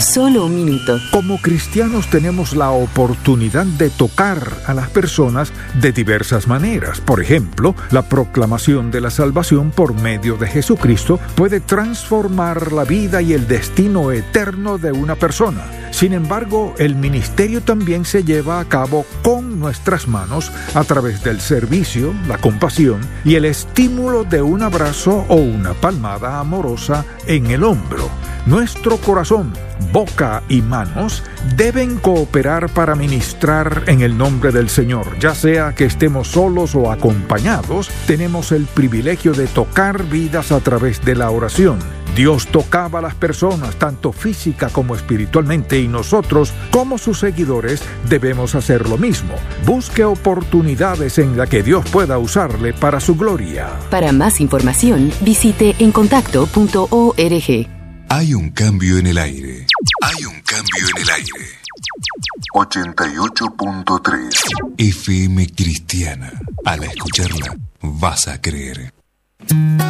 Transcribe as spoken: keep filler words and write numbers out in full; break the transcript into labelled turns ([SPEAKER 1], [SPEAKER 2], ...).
[SPEAKER 1] solo un minuto.
[SPEAKER 2] Como cristianos tenemos la oportunidad de tocar a las personas de diversas maneras. Por ejemplo, la proclamación de la salvación por medio de Jesucristo puede transformar la vida y el destino eterno de una persona. Sin embargo, el ministerio también se lleva a cabo con nuestras manos a través del servicio, la compasión y el estímulo de un abrazo o una palmada amorosa en el hombro. Nuestro corazón, boca y manos deben cooperar para ministrar en el nombre del Señor. Ya sea que estemos solos o acompañados, tenemos el privilegio de tocar vidas a través de la oración. Dios tocaba a las personas, tanto física como espiritualmente, y nosotros, como sus seguidores, debemos hacer lo mismo. Busque oportunidades en las que Dios pueda usarle para su gloria.
[SPEAKER 1] Para más información, visite encontacto punto org.
[SPEAKER 3] Hay un cambio en el aire. Hay un cambio en el aire. ochenta y ocho punto tres F M Cristiana. Al escucharla, vas a creer.